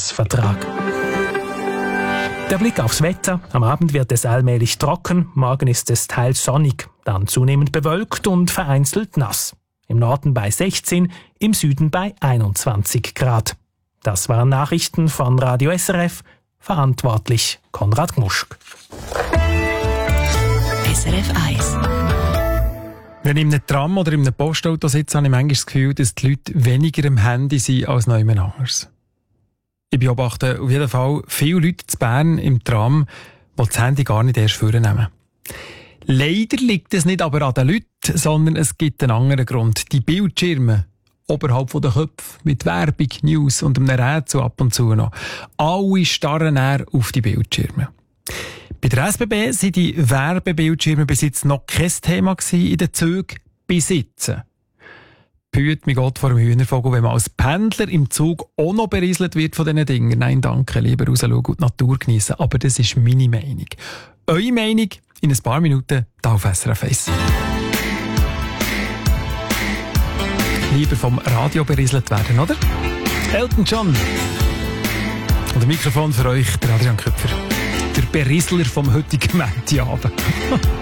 Jahresvertrag. Der Blick aufs Wetter. Am Abend wird es allmählich trocken, morgen ist es teils sonnig, dann zunehmend bewölkt und vereinzelt nass. Im Norden bei 16, im Süden bei 21 Grad. Das waren Nachrichten von Radio SRF, verantwortlich Konrad Gmuschk. SRF 1. Wenn ich in einem Tram oder in einem Postauto sitze, habe ich manchmal das Gefühl, dass die Leute weniger am Handy sind als noch jemand anderes. Ich beobachte auf jeden Fall viele Leute in Bern im Tram, die das Handy gar nicht erst vornehmen. Leider liegt es nicht aber an den Leuten, sondern es gibt einen anderen Grund. Die Bildschirme oberhalb der Köpfe mit Werbung, News und einem Rätsel ab und zu noch. Alle starren eher auf die Bildschirme. Bei der SBB sind die Werbebildschirme bis jetzt noch kein Thema in den Zügen. Bis jetzt. Behüt mich Gott vor dem Hühnervogel, wenn man als Pendler im Zug auch noch berieselt wird von diesen Dingen. Nein, danke, lieber rausschauen und die Natur geniessen. Aber das ist meine Meinung. Eure Meinung in ein paar Minuten hier auf SRF 1. Lieber vom Radio berieselt werden, oder? Elton John. Und ein Mikrofon für euch, der Adrian Köpfer. Der Berieseler vom heutigen Montagabend.